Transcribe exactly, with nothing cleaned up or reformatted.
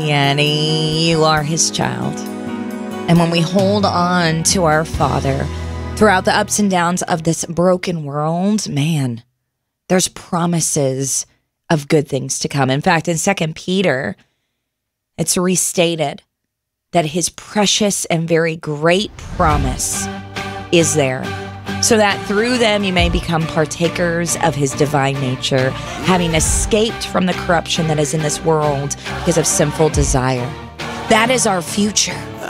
Annie, you are his child. And when we hold on to our Father throughout the ups and downs of this broken world, man, there's promises of good things to come. In fact, in Second Peter, it's restated that his precious and very great promise is there, so that through them you may become partakers of his divine nature, having escaped from the corruption that is in this world because of sinful desire. That is our future.